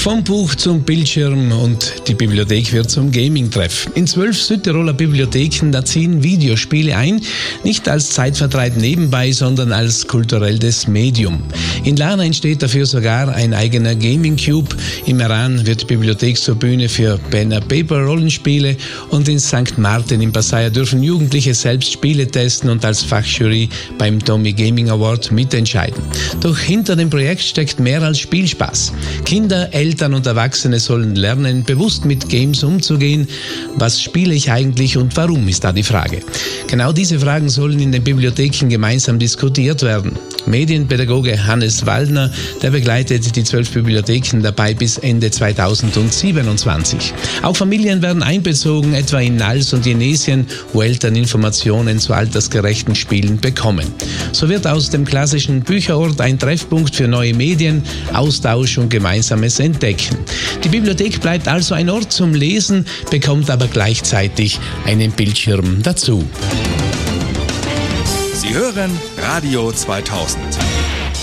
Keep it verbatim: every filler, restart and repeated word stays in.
Vom Buch zum Bildschirm und die Bibliothek wird zum Gaming-Treff. In zwölf Südtiroler Bibliotheken, da ziehen Videospiele ein, nicht als Zeitvertreib nebenbei, sondern als kulturelles Medium. In Lana entsteht dafür sogar ein eigener Gaming-Cube. Im Iran wird die Bibliothek zur Bühne für Pen-and-Paper-Rollenspiele und in Sankt Martin im Passaia dürfen Jugendliche selbst Spiele testen und als Fachjury beim Tommy Gaming Award mitentscheiden. Doch hinter dem Projekt steckt mehr als Spielspaß. Kinder, Eltern und Erwachsene sollen lernen, bewusst mit Games umzugehen. Was spiele ich eigentlich und warum, ist da die Frage. Genau diese Fragen sollen in den Bibliotheken gemeinsam diskutiert werden. Medienpädagoge Hannes Waldner, der begleitet die zwölf Bibliotheken dabei bis Ende zweitausendsiebenundzwanzig. Auch Familien werden einbezogen, etwa in Nals und Jenesien, wo Eltern Informationen zu altersgerechten Spielen bekommen. So wird aus dem klassischen Bücherort ein Treffpunkt für neue Medien, Austausch und gemeinsames Entdecken. Die Bibliothek bleibt also ein Ort zum Lesen, bekommt aber gleichzeitig einen Bildschirm dazu. Sie hören Radio zweitausend.